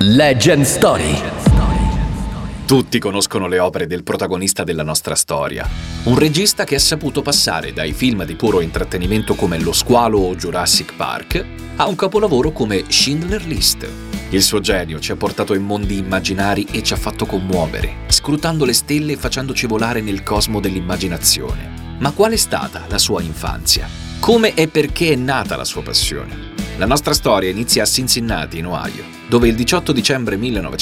Legend Story. Tutti conoscono le opere del protagonista della nostra storia. Un regista che ha saputo passare dai film di puro intrattenimento come Lo Squalo o Jurassic Park a un capolavoro come Schindler's List. Il suo genio ci ha portato in mondi immaginari e ci ha fatto commuovere, scrutando le stelle e facendoci volare nel cosmo dell'immaginazione. Ma qual è stata la sua infanzia? Come e perché è nata la sua passione? La nostra storia inizia a Cincinnati, in Ohio, dove il 18 dicembre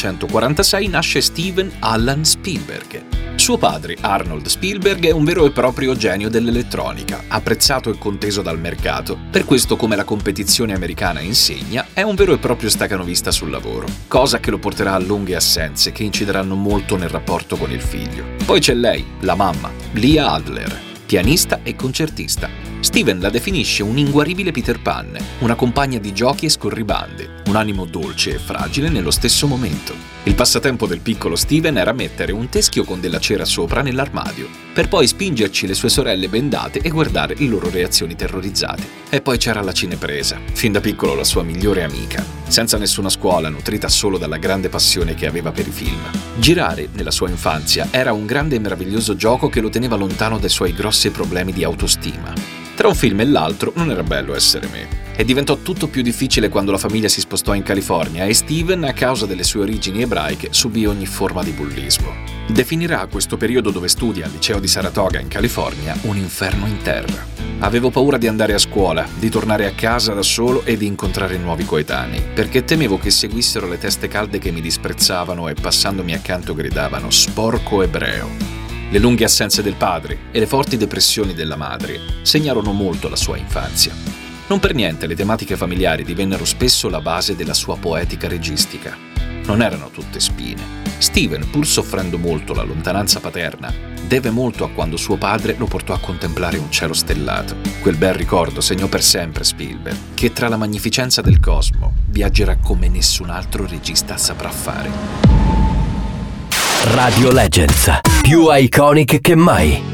1946 nasce Steven Allan Spielberg. Suo padre, Arnold Spielberg, è un vero e proprio genio dell'elettronica, apprezzato e conteso dal mercato. Per questo, come la competizione americana insegna, è un vero e proprio stacanovista sul lavoro, cosa che lo porterà a lunghe assenze che incideranno molto nel rapporto con il figlio. Poi c'è lei, la mamma, Leah Adler, pianista e concertista. Steven la definisce un inguaribile Peter Pan, una compagna di giochi e scorribande, un animo dolce e fragile nello stesso momento. Il passatempo del piccolo Steven era mettere un teschio con della cera sopra nell'armadio, per poi spingerci le sue sorelle bendate e guardare le loro reazioni terrorizzate. E poi c'era la cinepresa, fin da piccolo la sua migliore amica, senza nessuna scuola, nutrita solo dalla grande passione che aveva per i film. Girare, nella sua infanzia, era un grande e meraviglioso gioco che lo teneva lontano dai suoi grossi problemi di autostima. Tra un film e l'altro non era bello essere me. E diventò tutto più difficile quando la famiglia si spostò in California e Steven, a causa delle sue origini ebraiche, subì ogni forma di bullismo. Definirà questo periodo dove studia al liceo di Saratoga in California un inferno in terra. Avevo paura di andare a scuola, di tornare a casa da solo e di incontrare nuovi coetanei, perché temevo che seguissero le teste calde che mi disprezzavano e passandomi accanto gridavano «sporco ebreo». Le lunghe assenze del padre e le forti depressioni della madre segnarono molto la sua infanzia. Non per niente le tematiche familiari divennero spesso la base della sua poetica registica. Non erano tutte spine. Steven, pur soffrendo molto la lontananza paterna, deve molto a quando suo padre lo portò a contemplare un cielo stellato. Quel bel ricordo segnò per sempre Spielberg, che tra la magnificenza del cosmo viaggerà come nessun altro regista saprà fare. Radio Legends, più iconic che mai.